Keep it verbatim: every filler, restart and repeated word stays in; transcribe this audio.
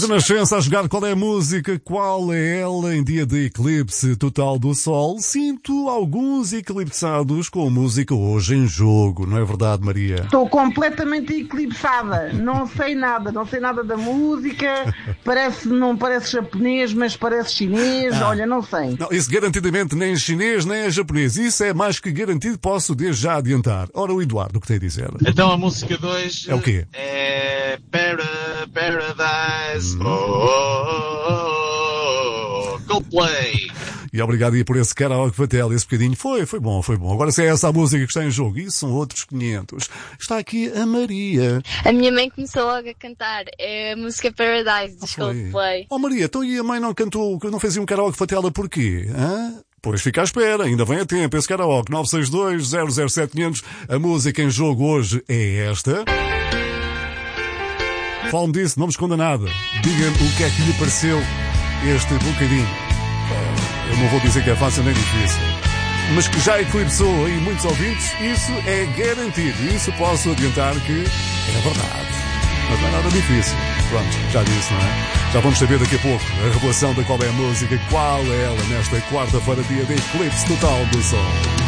Renascença a jogar Qual é a Música, qual é ela em dia de eclipse total do Sol. Sinto alguns eclipsados com música hoje em jogo, não é verdade, Maria? Estou completamente eclipsada, não sei nada, não sei nada da música, parece, não parece japonês, mas parece chinês, ah, olha, não sei. Não, isso garantidamente nem chinês nem japonês, isso é mais que garantido, posso desde já adiantar. Ora, o Eduardo, o que tem a dizer? Então a música dois é o quê? É para, Paradise, hum. oh, oh, oh, oh, Coldplay. E obrigado aí por esse karaoke Vatel, esse bocadinho. Foi, foi bom, foi bom. Agora se é essa a música que está em jogo, isso são outros quinhentos. Está aqui a Maria. A minha mãe começou logo a cantar. É a música Paradise dos Coldplay. Oh Maria, então e a mãe não cantou, não fez um karaoke Vatel porquê? Hã? Pois fica à espera, ainda vem a tempo. Esse karaoke nove seis dois, zero zero sete quinhentos. A música em jogo hoje é esta. Fale-me disso, não me esconda nada. Diga-me o que é que lhe pareceu este bocadinho. Eu não vou dizer que é fácil nem difícil, mas que já eclipsou aí muitos ouvintes, isso é garantido. Isso posso adiantar que é verdade. Mas não é nada difícil. Pronto, já disse, não é? Já vamos saber daqui a pouco a revelação da qual é a música, qual é ela nesta quarta-feira, dia de eclipse total do Sol.